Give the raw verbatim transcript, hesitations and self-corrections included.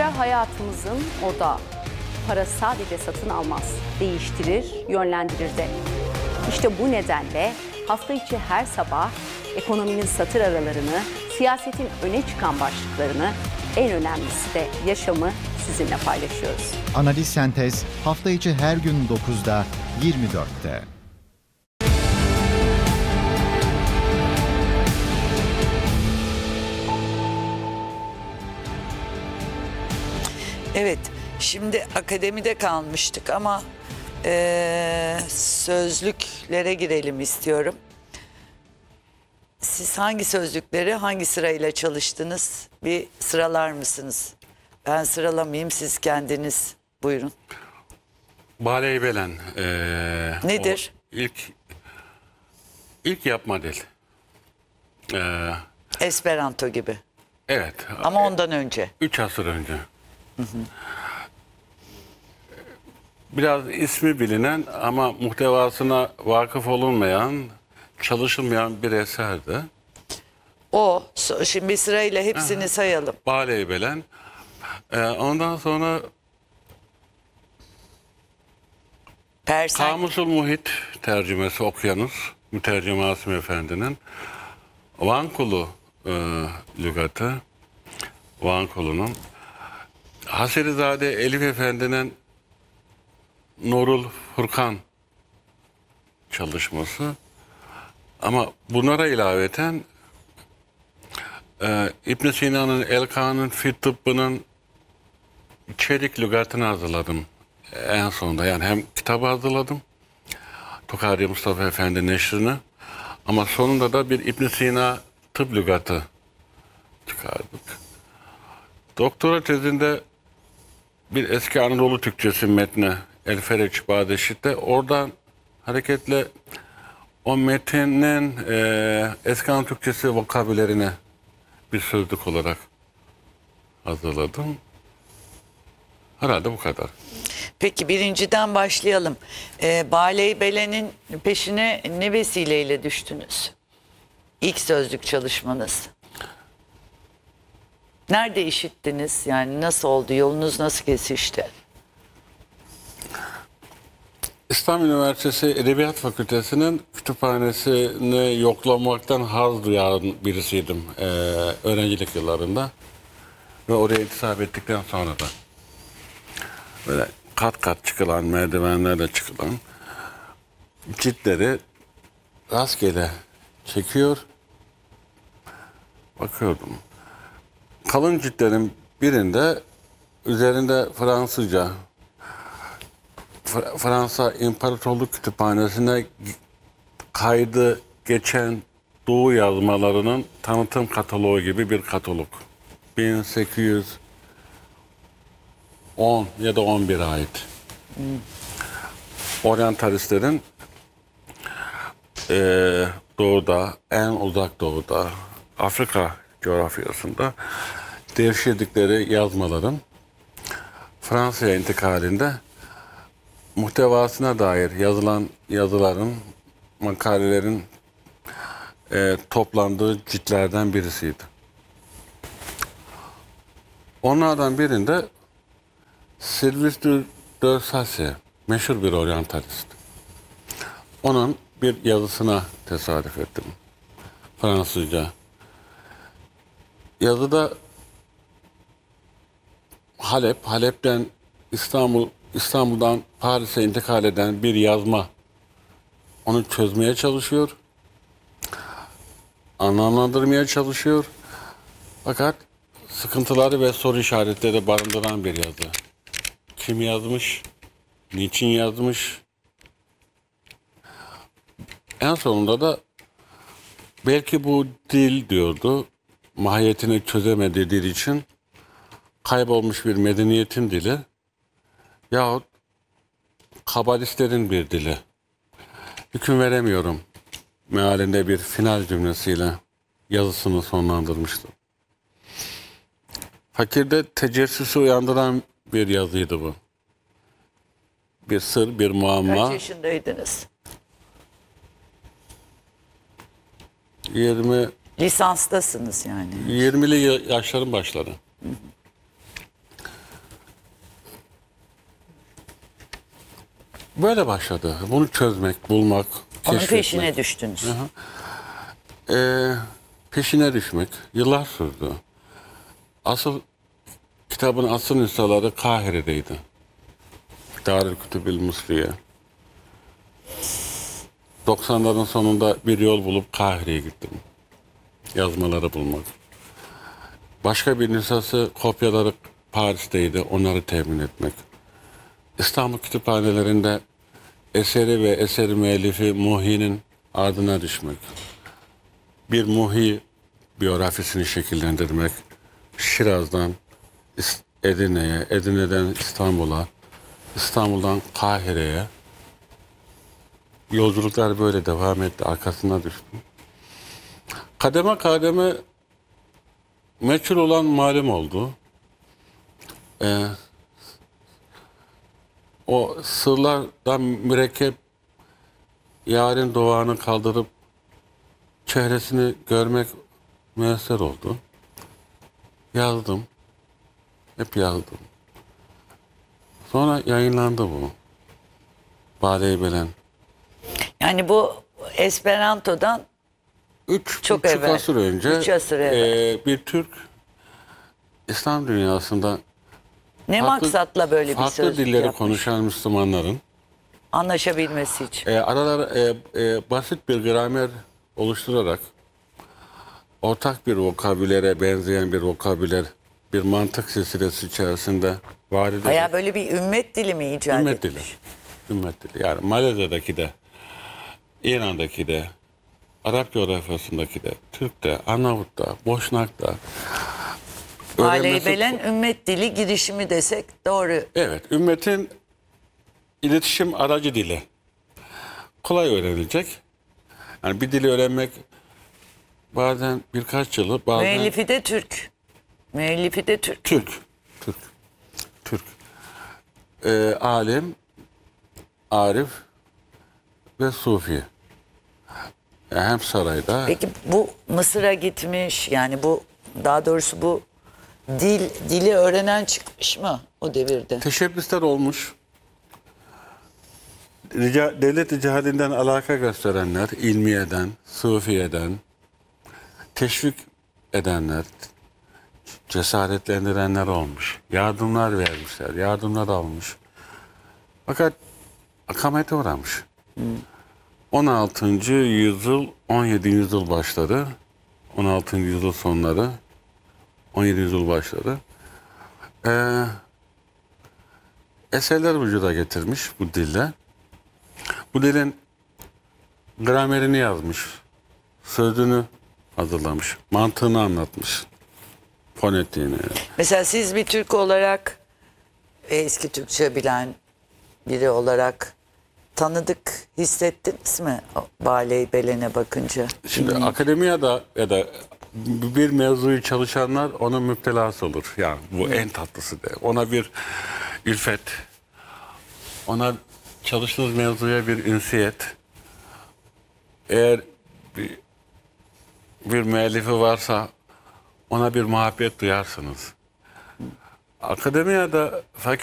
Para hayatımızın odağı. Para sadece satın almaz, değiştirir, yönlendirir de. İşte bu nedenle hafta içi her sabah ekonominin satır aralarını, siyasetin öne çıkan başlıklarını, en önemlisi de yaşamı sizinle paylaşıyoruz. Analiz Sentez hafta içi her gün dokuzda, yirmi dörtte. Evet, şimdi akademide kalmıştık ama e, sözlüklere girelim istiyorum. Siz hangi sözlükleri hangi sırayla çalıştınız? Bir sıralar mısınız? Ben sıralamayayım, siz kendiniz buyurun. Baleybelen. Ee, Nedir? İlk ilk yapma dil. Ee, Esperanto gibi. evet. Ama ondan önce. Üç asır önce. Hı hı. Biraz ismi bilinen ama muhtevasına vakıf olunmayan, çalışılmayan bir eserdi. O, so- şimdi bir sırayla hepsini sayalım. Baleybelen. Ee, ondan sonra Persen, Kamusul Muhit tercümesi okuyanız, mütercim Asım Efendi'nin Vankulu e, lügatı, Vankulu'nun Hasirizade Elif Efendi'nin Nurul Furkan çalışması. Ama bunlara ilaveten e, İbn Sina'nın El-Kanun fi Tıbbı'nın çelik lügatını hazırladım en sonunda. Yani hem kitabı hazırladım, Tokadı Mustafa Efendi neşrini, ama sonunda da bir İbn Sina tıp lügatı çıkardık. Doktora tezinde bir eski Anadolu Türkçesi metni El Fereç Badeşit'te, oradan hareketle o metnin e, eski Anadolu Türkçesi vokabülerini bir sözlük olarak hazırladım. Herhalde bu kadar. peki birinciden başlayalım. Ee, Baleybelenin peşine ne vesileyle düştünüz? İlk sözlük çalışmanız. Nerede işittiniz? Yani nasıl oldu? Yolunuz nasıl kesişti? İstanbul Üniversitesi Edebiyat Fakültesi'nin kütüphanesini yoklamaktan haz duyan birisiydim ee, öğrencilik yıllarında. Ve oraya intisap ettikten sonra da böyle kat kat çıkılan, merdivenlerle çıkılan ciltleri rastgele çekiyor, bakıyordum. Kalın ciltlerin birinde üzerinde Fransızca, Fr- Fransa İmparatorluk Kütüphanesi'ne kaydı geçen Doğu yazmalarının tanıtım kataloğu gibi bir katalog. bin sekiz yüz on ya da on bire ait. Hmm. Oryantalistlerin e, doğuda, en uzak doğuda, Afrika coğrafyasında devşirdikleri yazmaların Fransa'ya intikalinde muhtevasına dair yazılan yazıların, makalelerin e, toplandığı ciltlerden birisiydi. Onlardan birinde Sylvestre de Sacy, meşhur bir oryantalist. Onun bir yazısına tesadüf ettim. Fransızca. Yazıda Halep, Halep'ten İstanbul, İstanbul'dan Paris'e intikal eden bir yazma. Onu çözmeye çalışıyor. Anlamlandırmaya çalışıyor. Fakat sıkıntıları ve soru işaretleri barındıran bir yazı. Kim yazmış? Niçin yazmış? En sonunda da belki bu dil diyordu, mahiyetini çözemediği dil için kaybolmuş bir medeniyetin dili yahut kabalistlerin bir dili. Hüküm veremiyorum mealinde bir final cümlesiyle yazısını sonlandırmıştı. Fakirde tecessüsü uyandıran bir yazıydı bu. Bir sır, bir muamma. Kaç yaşındaydınız? yirmi Lisanstasınız yani. yirmili yaşların başları. Böyle başladı. Bunu çözmek, bulmak, Onun keşfetmek. peşine düştünüz. Ee, peşine düşmek yıllar sürdü. Asıl kitabın asıl nüshaları Kahire'deydi. Darül Kütübül Mısriye. doksanların sonunda bir yol bulup Kahire'ye gittim. Yazmaları bulmak. Başka bir nüshası kopyaları Paris'teydi. Onları temin etmek. İstanbul kütüphanelerinde eseri ve eseri müellifi Muhi'nin ardına düşmek. Bir Muhi biyografisini şekillendirmek. Şiraz'dan İs- Edirne'ye, Edirne'den İstanbul'a, İstanbul'dan Kahire'ye yolculuklar böyle devam etti. Arkasına düştüm. Kademe kademe meçhul olan malum oldu. Ee, o sırlardan mürekkep yarın doğanı kaldırıp çehresini görmek müesser oldu. Yazdım. Hep yazdım. Sonra yayınlandı bu. Bade-i Belen. Yani bu Esperanto'dan Üç Çok buçuk evvel. asır önce Üç asır evvel. e, bir Türk İslam dünyasında ne farklı- maksatla böyle bir farklı söz dilleri yapmış? konuşan Müslümanların Anlaşabilmesi için. e, aralar e, e, basit bir gramer oluşturarak ortak bir vokabülere benzeyen bir vokabüler, bir mantık silsilesi içerisinde var ederek Baya böyle bir ümmet dili mi icat ümmet dili. etmiş? Ümmet dili. Yani Malezya'daki de, İran'daki de, Arap coğrafyasındaki de, Türk'te, Arnavut'ta, Boşnak'ta. Bale-i öğrenmesi- Belen ümmet dili girişimi desek doğru. Evet, ümmetin iletişim aracı dili. Kolay öğrenilecek. Yani bir dili öğrenmek bazen birkaç yılı, bazen Müellifi de Türk. Müellifi de Türk. Türk. Türk. Türk. Ee, alim, arif ve sufi. Yani hem sarayda Peki bu Mısır'a gitmiş, yani bu, daha doğrusu bu dil dili öğrenen çıkmış mı o devirde? teşebbüsler olmuş. Rica, devlet icadinden alaka gösterenler, ilmiyeden, sufiyeden, teşvik edenler, cesaretlendirenler olmuş. Yardımlar vermişler, yardımlar almış. Fakat akamete uğramış. on altıncı yüzyıl, on yedinci yüzyıl başları, on altıncı yüzyıl sonları, on yedinci yüzyıl başları eee, eserler vücuda getirmiş bu dille. Bu dilin gramerini yazmış, sözünü hazırlamış, mantığını anlatmış, fonetiğini. Mesela siz bir Türk olarak, eski Türkçe bilen biri olarak tanıdık hissettiniz mi o Bale-i Belen'e bakınca? Şimdi akademiyada ya da bir mevzuyu çalışanlar onun müptelası olur. Yani bu en tatlısı de. Ona bir ülfet, ona çalıştığınız mevzuya bir ünsiyet. Eğer bir, bir müellifi varsa ona bir muhabbet duyarsınız. Akademiyada fakir